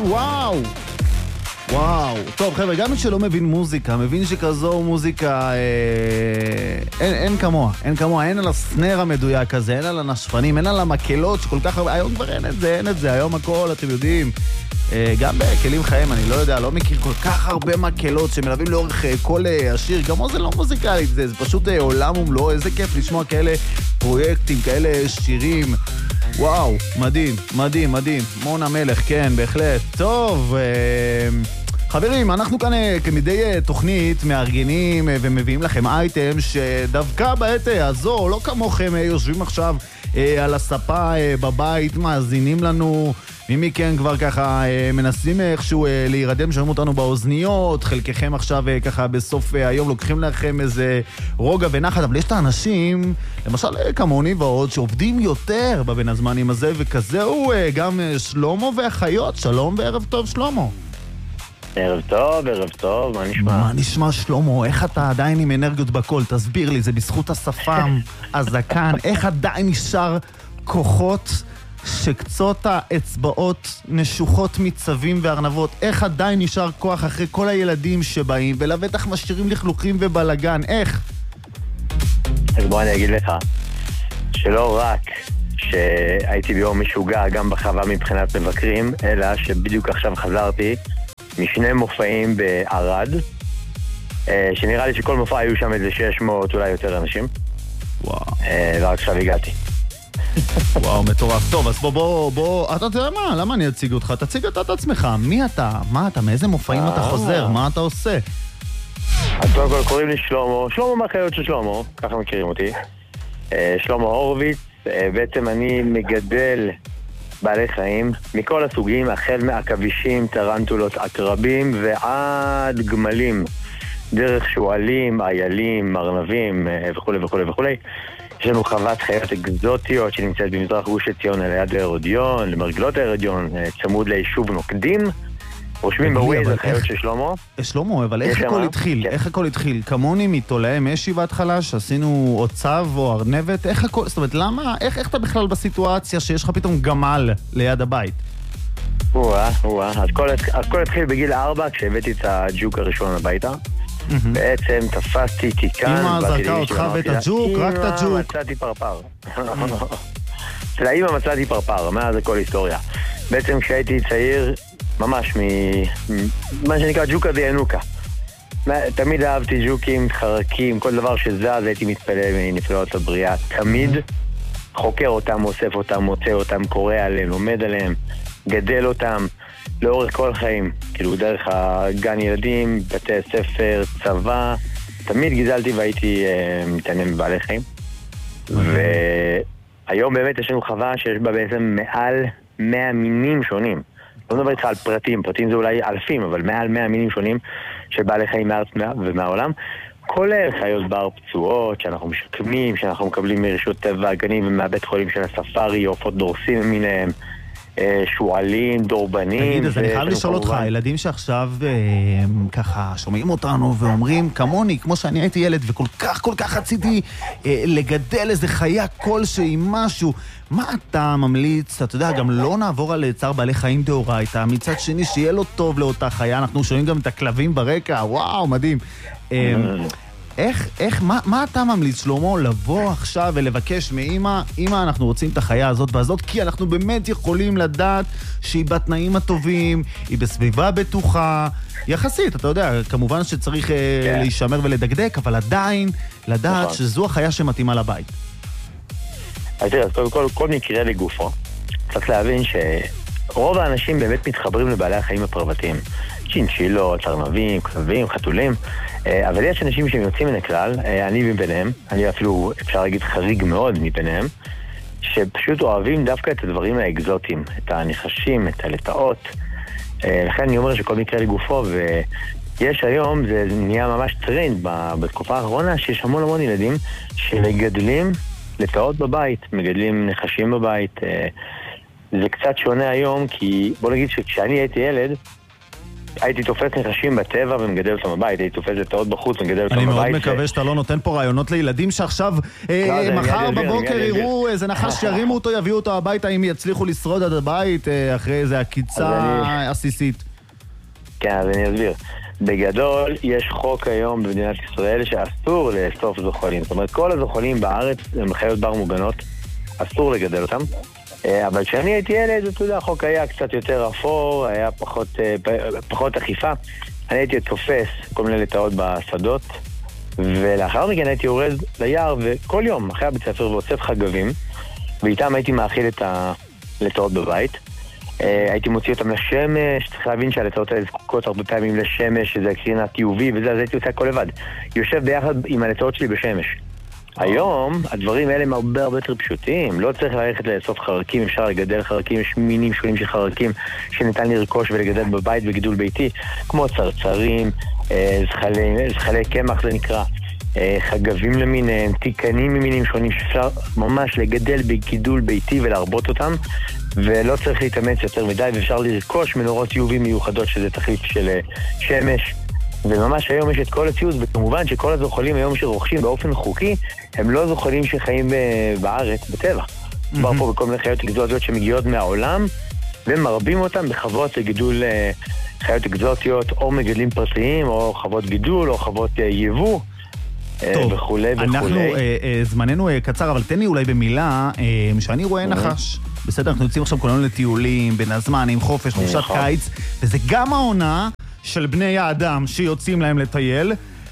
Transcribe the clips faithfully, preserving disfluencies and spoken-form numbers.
וואו. וואו. טוב, חבר'ה, גם מי שלא מבין מוזיקה, מבין שכזו מוזיקה אה, אין, אין כמוה, אין כמוה, אין על הסנר המדויק הזה, אין על הנשפנים, אין על המקלות שכל כך הרבה, היום כבר אין את זה, אין את זה, היום הכל, אתם יודעים, אה, גם בכלים חיים, אני לא יודע, לא מכיר כל כך הרבה מקלות שמלווים לאורך אה, כל אה, השיר, גם זה לא מוזיקלית, זה, זה פשוט אה, עולם ומלואו, איזה כיף לשמוע כאלה פרויקטים, כאלה שירים, וואו, מדהים, מדהים, מדהים. מונה מלך, כן, בהחלט. טוב, חברים, אנחנו כאן כמדי תוכנית מארגנים ומביאים לכם אייטם שדווקא בעת הזו, לא כמוכם יושבים עכשיו על הספה בבית, מאזינים לנו, מי מכן כבר ככה מנסים איכשהו להירדם, שומעים אותנו באוזניות, חלקכם עכשיו ככה בסוף היום לוקחים לכם איזה רוגע ונחת, אבל יש את האנשים, למשל כמוני ועוד, שעובדים יותר בבין הזמנים הזה, וכזהו גם שלמה והחיות. שלום וערב טוב, שלמה. ערב טוב, ערב טוב, מה נשמע? מה נשמע, שלמה? איך אתה עדיין עם אנרגיות בקול? תסביר לי, זה בזכות השפם, הזקן, איך עדיין נשאר כוחות שקצות האצבעות נשוחות מצבים וארנבות, איך עדיין נשאר כוח אחרי כל הילדים שבאים ולבטח משאירים לכלוכים ובלגן, איך? אז בוא אני אגיד לך שלא רק שהייתי ביום משוגע גם בחווה מבחינת מבקרים, אלא שבדיוק עכשיו חזרתי משני מופעים בערד, שנראה לי שכל מופע היו שם איזה שש מאות אולי יותר אנשים. וואו. ורק עכשיו הגעתי. וואו, מטורף. טוב, אז בוא, בוא, בוא, אתה יודע מה? למה אני אציג אותך? תציג את עצמך. מי אתה? מה אתה? מאיזה מופעים אתה חוזר? מה אתה עושה? אז קודם כל קוראים לי שלמה, שלמה מהחיות של שלמה, ככה מכירים אותי. שלמה הורוביץ, בעצם אני מגדל בעלי חיים מכל הסוגים, החל מעכבישים, טרנטולות, עקרבים ועד גמלים, דרך שועלים, איילים, ארנבים וכו' וכו' וכו'. יש לנו חוות חיות אקזוטיות שנמצאת במזרח גוש עציון על יד ההרודיון, למרגלות ההרודיון, צמוד ליישוב נוקדים. רושמים בווייז החיות של שלמה. שלמה, אבל איך הכל התחיל? איך הכל התחיל? כמוני מתולעי משי בהתחלה, שעשינו עוצב או ארנבת, איך הכל, זאת אומרת, למה, איך אתה בכלל בסיטואציה שיש לך פתאום גמל ליד הבית? וואה, וואה, אז הכל התחיל בגיל ארבע, כשהבאתי את הג'וק הראשון הביתה. בעצם תפסתי תיקן. אמא זרקה אותך ואת הג'וק, רק את הג'וק. אמא מצאתי פרפר. אצל האמא מצאתי פרפר, מאז הכל היסטוריה. בעצם כשהייתי צעיר, ממש ממה שנקרא ג'וקה דיינוקה. תמיד אהבתי ג'וקים, חרקים, כל דבר שזז, הייתי מתפלל מנפלאות הבריאה. תמיד חוקר אותם, אוסף אותם, מוצא אותם, קורא עליהם, לומד עליהם, גדל אותם. לאורך כל החיים, כאילו דרך הגן ילדים, בתי ספר, צבא, תמיד גידלתי והייתי אה, מתעניין בבעלי חיים. והיום באמת יש לנו חווה שיש בה בעצם מעל מאה מינים שונים. לא מדבר איתך על פרטים, פרטים זה אולי אלפים, אבל מעל מאה מינים שונים של בעלי חיים מארץ ומהעולם. כולל חיות בר פצועות שאנחנו משקמים, שאנחנו מקבלים מרשות טבע הגנים ומהבית חולים של הספארי, עופות דורסים מיניהם, שועלים, דורבנים. תגיד, אז אני חייב לשאול אותך, הילדים שעכשיו ככה שומעים אותנו ואומרים, כמוני, כמו שאני הייתי ילד וכל כך כל כך רציתי לגדל איזה חיה כלשהי, משהו, מה אתה ממליץ? אתה יודע, גם לא נעבור על צער בעלי חיים דאורייתא, מצד שני שיהיה לו טוב לאותה חיה, אנחנו שומעים גם את הכלבים ברקע, וואו, מדהים. איך, איך, מה, מה אתה ממליץ, שלמה, לבוא עכשיו ולבקש מאמא, אמא, אנחנו רוצים את החיה הזאת והזאת, כי אנחנו באמת יכולים לדעת שהיא בתנאים הטובים, היא בסביבה בטוחה, יחסית, אתה יודע, כמובן שצריך כן. להישמר ולדקדק, אבל עדיין לדעת נכון. שזו החיה שמתאימה לבית. אז תראה, קודם כל, כל מקרה לגופו, צריך להבין שרוב האנשים באמת מתחברים לבעלי החיים הפרוותיים. צ'ינצ'ילות, ארנבים, כלבים, חתולים, אבל יש אנשים שהם יוצאים מן הכלל, אני מביניהם, אני אפילו אפשר להגיד חריג מאוד מביניהם, שפשוט אוהבים דווקא את הדברים האקזוטיים, את הנחשים, את הלטאות. לכן אני אומר שכל מקרה לגופו, ויש היום, זה נהיה ממש טרנד בתקופה האחרונה, שיש המון המון ילדים שמגדלים לטאות בבית, מגדלים נחשים בבית. זה קצת שונה היום, כי בוא נגיד שכשאני הייתי ילד, הייתי תופס נחשים בטבע ומגדל אותם בבית, הייתי תופס לטעות בחוץ ומגדל אותם בבית. אני מאוד מקווה שאתה לא נותן פה רעיונות לילדים שעכשיו מחר בבוקר יראו איזה נחש שירימו אותו, יביאו אותו הביתה, אם יצליחו לשרוד עד הבית אחרי איזה עקיצה עסיסית. כן, אז אני אסביר. בגדול, יש חוק היום במדינת ישראל שאסור לאסוף זוחלים. זאת אומרת, כל הזוחלים בארץ הם חיות בר מוגנות, אסור לגדל אותם. אבל כשאני הייתי ילד, אתה יודע, החוק היה קצת יותר אפור, היה פחות, פחות אכיפה. אני הייתי תופס כל מיני לטאות בשדות, ולאחר מכן הייתי יורד ליער, וכל יום אחרי הבית ספר ואוסף חגבים, ואיתם הייתי מאכיל את הלטאות בבית. הייתי מוציא אותם לשמש, צריך להבין שהלטאות האלה זקוקות הרבה פעמים לשמש, שזה קרינת יו וי וזה, אז הייתי עושה הכל לבד. יושב ביחד עם הלטאות שלי בשמש. היום, הדברים האלה הם הרבה הרבה יותר פשוטים. לא צריך ללכת לאסוף חרקים, אפשר לגדל חרקים, יש מינים שונים של חרקים שניתן לרכוש ולגדל בבית בגידול ביתי, כמו צרצרים, זחלי, זחלי קמח זה נקרא, חגבים למיניהם, תיקנים ממינים שונים שאפשר ממש לגדל בגידול ביתי ולהרבות אותם, ולא צריך להתאמץ יותר מדי, ואפשר לרכוש מנורות יו וי מיוחדות שזה תחליף של שמש. וממש היום יש את כל הציוד, וכמובן שכל הזוחלים היום שרוכשים באופן חוקי, הם לא זוחלים שחיים בארץ, בטבע. כבר פה בכל מיני חיות אקזוטיות שמגיעות מהעולם, ומרבים אותם בחוות לגידול חיות אקזוטיות, או מגדלים פרטיים, או חוות גידול, או חוות יבוא, טוב, וכולי וכולי. אנחנו, זמננו קצר, אבל תן לי אולי במילה, שאני רואה נחש. בסדר, אנחנו יוצאים עכשיו כולנו לטיולים, בין הזמן, עם חופש, חופשת קיץ, וזה גם העונה של בני האדם שיוצאים להם לטייל.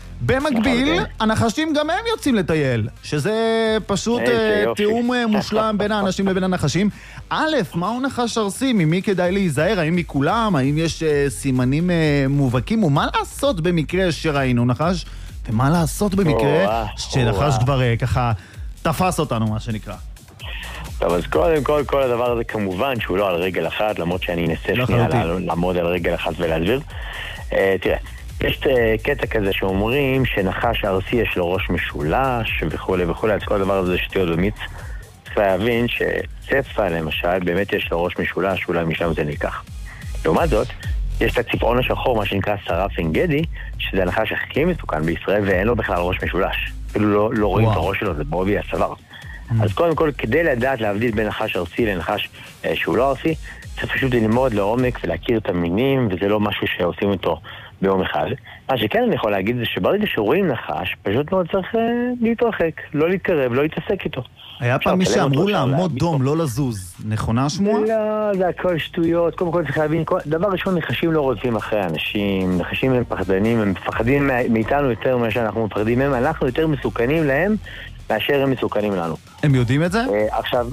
במקביל, הנחשים גם הם יוצאים לטייל, שזה פשוט תיאום מושלם בין האנשים לבין הנחשים. א', מהו נחש ארסי? ממי כדאי להיזהר? האם מכולם? האם יש סימנים מובהקים? ומה לעשות במקרה שראינו נחש? ומה לעשות במקרה שנחש כבר ככה תפס אותנו, מה שנקרא? טוב, אז קודם כל, כל הדבר הזה כמובן שהוא לא על רגל אחת, למרות שאני אנסה שנייה לעמוד על רגל אחת ולהסביר. תראה, יש קטע כזה שאומרים שנחש ארסי יש לו ראש משולש וכו' וכו', אז כל הדבר הזה שטויות ומיץ. צריך להבין שצפה למשל באמת יש לו ראש משולש, אולי משם זה ניקח. לעומת זאת, יש את הצפעון השחור, מה שנקרא שרף אנגדי, שזה הנחש הכי מסוכן בישראל ואין לו בכלל ראש משולש. אפילו לא, לא רואים את הראש שלו, זה בעובי הצוואר. אז קודם כל, כדי לדעת להבדיל בין נחש ארסי לנחש אה, שהוא לא ארסי, צריך פשוט ללמוד לעומק ולהכיר את המינים, וזה לא משהו שעושים אותו ביום אחד. מה שכן אני יכול להגיד זה שברגע שרואים נחש, פשוט לא צריך אה, להתרחק, לא להתקרב, לא להתעסק איתו. היה פעם מי שאמרו לעמוד דום, לא לזוז. נכונה שמועה? לא, זה הכל שטויות. קודם כל צריך להבין, דבר ראשון, נחשים לא רודפים אחרי אנשים, נחשים הם פחדנים, הם מפחדים מאיתנו יותר ממה שאנחנו מפחדים מהם, אנחנו יותר מסוכנים להם מאשר הם מסוכנים לנו. הם יודעים את זה? עכשיו,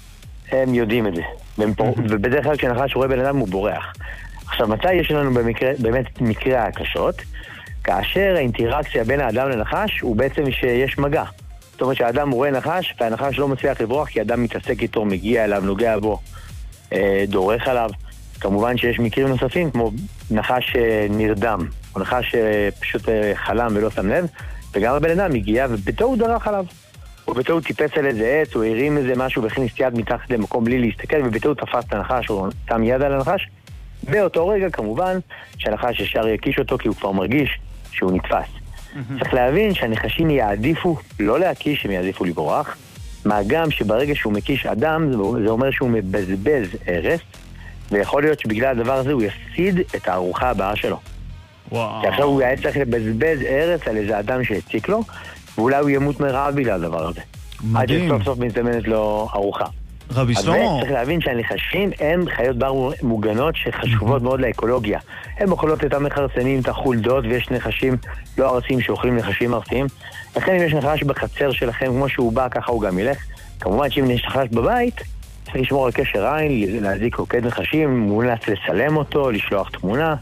הם יודעים את זה. ובדרך כלל כשנחש רואה בן אדם הוא בורח. עכשיו, מתי יש לנו במקרה, באמת מקרה הקשות? כאשר האינטראקציה בין האדם לנחש הוא בעצם שיש מגע. זאת אומרת שהאדם רואה נחש והנחש לא מצליח לברוח כי האדם מתעסק איתו, מגיע אליו, נוגע בו, דורך עליו. כמובן שיש מקרים נוספים כמו נחש נרדם, או נחש פשוט חלם ולא שם לב, וגם הבן אדם מגיע ובטעות דרך עליו. או בטעות טיפס על איזה עץ, או הרים איזה משהו והכניס יד מתחת למקום בלי להסתכל, ובטעות תפס את הנחש או שם יד על הנחש. באותו רגע כמובן שהנחש ישר יקיש אותו כי הוא כבר מרגיש שהוא נתפס. צריך להבין שהנחשים יעדיפו לא להקיש, הם יעדיפו לברוח, מה גם שברגע שהוא מקיש אדם זה אומר שהוא מבזבז ארס, ויכול להיות שבגלל הדבר הזה הוא יפסיד את הארוחה הבאה שלו. כי עכשיו הוא היה צריך לבזבז ארס על איזה אדם שהציק לו, ואולי הוא ימות מרעב בגלל הדבר הזה. מדהים. עד שסוף סוף מזדמנת לו ארוחה. רבי שלמה. אבל צריך להבין שהנחשים הם חיות בר מוגנות שחשובות מאוד לאקולוגיה. הם אוכלות את המחרסנים, את החולדות, ויש נחשים לא ארסיים שאוכלים נחשים ארסיים. לכן אם יש נחש בחצר שלכם, כמו שהוא בא, ככה הוא גם ילך. כמובן שאם יש נחש בבית, צריך לשמור על קשר עין, להזיק רוקד נחשים, מומלץ לצלם אותו, לשלוח תמונה.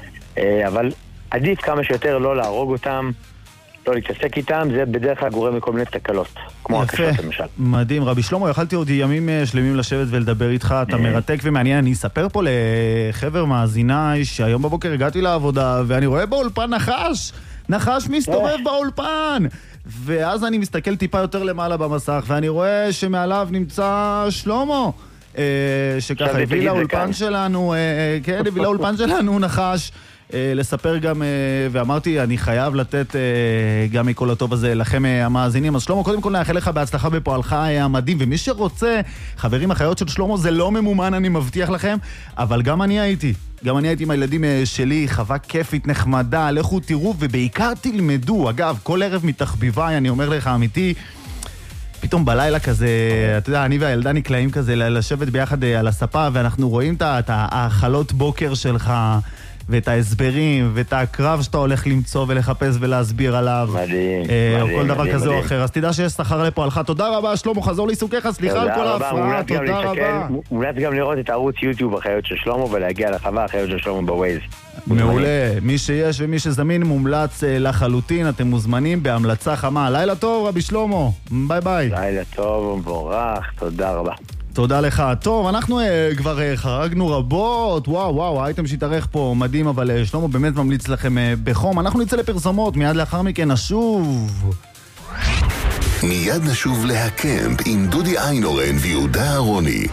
אבל עדיף כמה שיותר לא להרוג אותם, לא להתעסק איתם, זה בדרך כלל גורם לכל מיני תקלות, כמו הקשות למשל. מדהים, רבי שלמה, יכלתי עוד ימים שלמים לשבת ולדבר איתך, אתה מרתק ומעניין. אני אספר פה לחבר מאזיניי שהיום בבוקר הגעתי לעבודה ואני רואה באולפן נחש, נחש מסתובב באולפן, ואז אני מסתכל טיפה יותר למעלה במסך ואני רואה שמעליו נמצא שלמה, שככה הביא לאולפן שלנו, כן, הביא לאולפן שלנו נחש, לספר גם, ואמרתי, אני חייב לתת גם מכל הטוב הזה לכם המאזינים. אז שלמה, קודם כל נאחל לך בהצלחה בפועלך המדהים, ומי שרוצה, חברים, החיות של שלמה, זה לא ממומן, אני מבטיח לכם, אבל גם אני הייתי. גם אני הייתי עם הילדים שלי, חווה כיפית, נחמדה, לכו תראו, ובעיקר תלמדו. אגב, כל ערב מתחביביי, אני אומר לך, אמיתי, פתאום בלילה כזה, אתה יודע, אני והילדה נקלעים כזה, לשבת ביחד על הספה, ואנחנו רואים את האכלות בוקר שלך, ואת ההסברים, ואת הקרב שאתה הולך למצוא ולחפש ולהסביר עליו. מדהים, או מדהים, כל דבר מדהים, כזה או מדהים. אחר. אז תדע שיש שכר לפועלך. תודה רבה, שלמה, חזור לעיסוקיך, סליחה על כל ההפרעה, תודה רבה. מומלץ גם לראות את הערוץ יוטיוב החיות של שלמה, ולהגיע לחווה החיות של שלמה בווייז. מעולה, מי שיש ומי שזמין מומלץ לחלוטין, אתם מוזמנים בהמלצה חמה. לילה טוב, רבי שלמה, ביי ביי. לילה טוב ומבורך, תודה רבה. תודה לך. טוב, אנחנו uh, כבר uh, חרגנו רבות, וואו וואו, האייטם שהתארך פה מדהים, אבל uh, שלמה באמת ממליץ לכם uh, בחום. אנחנו נצא לפרסומות, מיד לאחר מכן נשוב. מיד נשוב להקמפ עם דודי איינורן ויהודה אהרוני.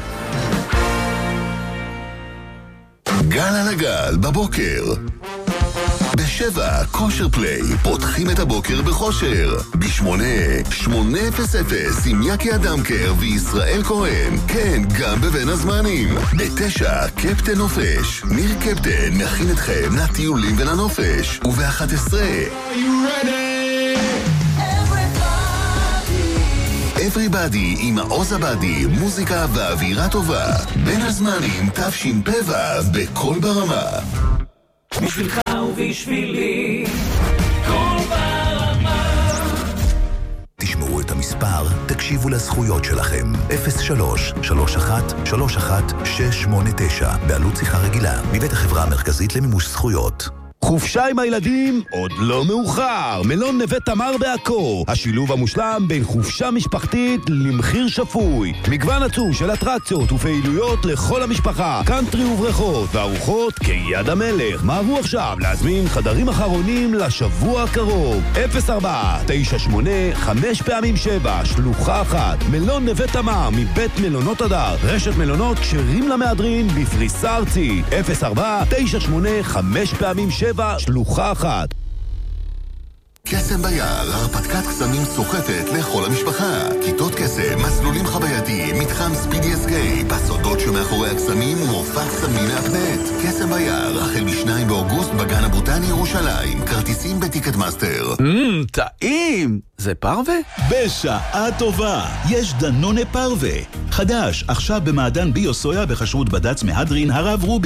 גל על הגל בבוקר. בשבע, כושר פליי, פותחים את הבוקר בכושר. בשמונה, שמונה אפס אפס, עם יקי אדמקר וישראל כהן. כן, גם בבין הזמנים. בתשע, קפטן נופש. ניר קפטן מכין אתכם לטיולים ולנופש. ובאחת עשרה, Everybody עם העוז הבאדי, מוזיקה ואווירה טובה. בין הזמנים, תשפ"ו, בכל ברמה. בשבילך ובשבילי, כל ברמה. תשמעו את המספר, תקשיבו לזכויות שלכם. אפס שלוש שלוש אחת שלוש אחת שש שמונה תשע, בעלות שיחה רגילה, מבית החברה המרכזית למימוש זכויות. חופשה עם הילדים עוד לא מאוחר. מלון נווה תמר בעכו, השילוב המושלם בין חופשה משפחתית למחיר שפוי. מגוון עצום של אטרקציות ופעילויות לכל המשפחה, קאנטרי ובריכות וארוחות כיד המלך. מהרו עכשיו להזמין חדרים אחרונים לשבוע הקרוב. אפס ארבע תשע שמונה חמש פעמים שבע, שלוחה אחת. מלון נווה תמר מבית מלונות הדר, רשת מלונות כשרים למהדרין בפריסה ארצית. אפס ארבע תשע שמונה חמש פעמים שבע, שלוחה אחת. קסם ביער, הרפתקת קסמים סוחפת לכל המשפחה. כיתות קסם, מסלולים חווייתיים, מתחם ספידי אסקייפ, הסודות שמאחורי הקסמים ומופע קסמים מהפנט. קסם ביער, החל בשניים באוגוסט בגן הבוטני ירושלים. כרטיסים בטיקט מאסטר. מmm, טעים! זה פרווה? בשעה טובה, יש דנונה פרווה. חדש, עכשיו במעדן ביו סויה בחשרות בד"ץ מהדרין הרב רובי.